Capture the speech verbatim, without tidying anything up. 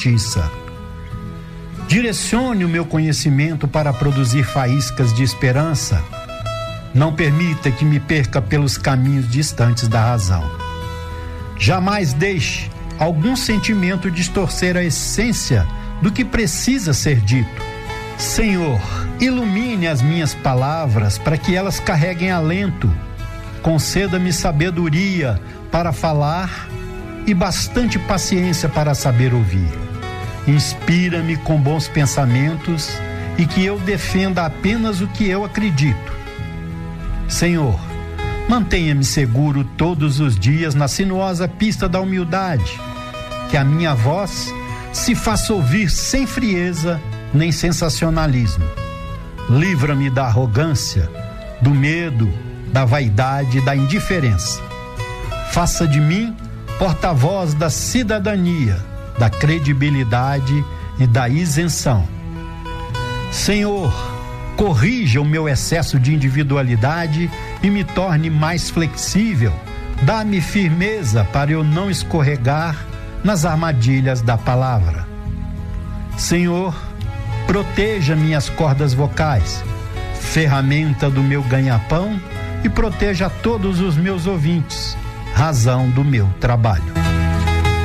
justiça. Direcione o meu conhecimento para produzir faíscas de esperança. Não permita que me perca pelos caminhos distantes da razão. Jamais deixe algum sentimento distorcer a essência do que precisa ser dito. Senhor, ilumine as minhas palavras para que elas carreguem alento. Conceda-me sabedoria para falar e bastante paciência para saber ouvir. Inspira-me com bons pensamentos e que eu defenda apenas o que eu acredito. Senhor, mantenha-me seguro todos os dias na sinuosa pista da humildade, que a minha voz se faça ouvir sem frieza nem sensacionalismo. Livra-me da arrogância, do medo, da vaidade e da indiferença. Faça de mim porta-voz da cidadania, da credibilidade e da isenção. Senhor, corrija o meu excesso de individualidade e me torne mais flexível. Dá-me firmeza para eu não escorregar nas armadilhas da palavra. Senhor, proteja minhas cordas vocais, ferramenta do meu ganha-pão, e proteja todos os meus ouvintes, razão do meu trabalho.